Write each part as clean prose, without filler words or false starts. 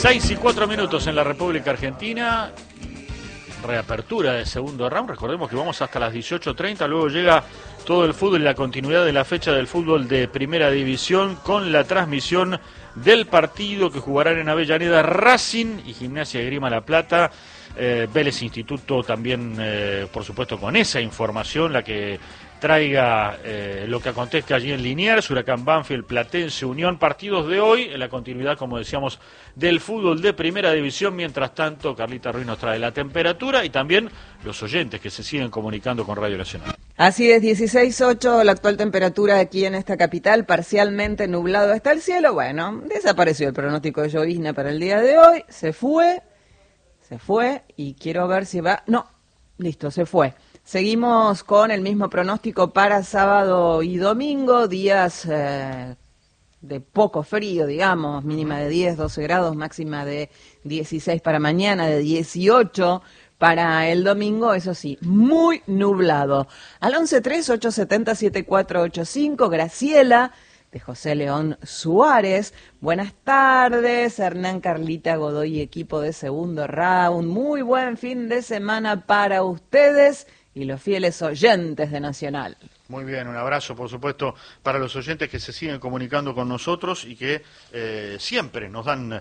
6:04 en la República Argentina. Reapertura del segundo round. Recordemos que vamos hasta las 18:30. Luego llega todo el fútbol y la continuidad de la fecha del fútbol de Primera División con la transmisión del partido que jugarán en Avellaneda Racing y Gimnasia de Grima La Plata. Vélez Instituto también, por supuesto, con esa información, la que traiga lo que acontezca allí en Liniers, Huracán Banfield, Platense, Unión, partidos de hoy, en la continuidad, como decíamos, del fútbol de Primera División. Mientras tanto, Carlita Ruiz nos trae la temperatura y también los oyentes que se siguen comunicando con Radio Nacional. Así es, 16:08 la actual temperatura aquí en esta capital, parcialmente nublado está el cielo. Bueno, desapareció el pronóstico de llovizna para el día de hoy, se fue y quiero ver si va... No, listo, se fue. Seguimos con el mismo pronóstico para sábado y domingo, días de poco frío, digamos, mínima de 10, 12 grados, máxima de 16 para mañana, de 18 para el domingo, eso sí, muy nublado. Al 11-3-870-7485, Graciela, de José León Suárez. Buenas tardes, Hernán, Carlita, Godoy y equipo de segundo round. Muy buen fin de semana para ustedes y los fieles oyentes de Nacional. Muy bien, un abrazo, por supuesto, para los oyentes que se siguen comunicando con nosotros y que siempre nos dan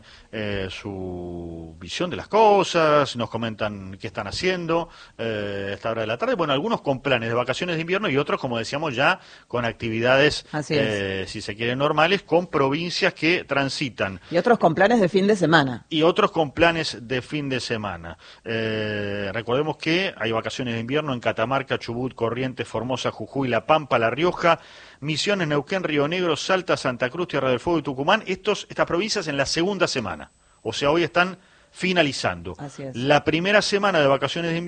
su visión de las cosas, nos comentan qué están haciendo a esta hora de la tarde. Bueno, algunos con planes de vacaciones de invierno y otros, como decíamos, ya con actividades, si se quiere, normales, con provincias que transitan. Y otros con planes de fin de semana. Y otros con planes de fin de semana. Recordemos que hay vacaciones de invierno en Catamarca, Chubut, Corrientes, Formosa, Jujuy, La Pampa, La Rioja, Misiones, Neuquén, Río Negro, Salta, Santa Cruz, Tierra del Fuego y Tucumán. Estas provincias en la segunda semana. O sea, hoy están finalizando. Así es. La primera semana de vacaciones de invierno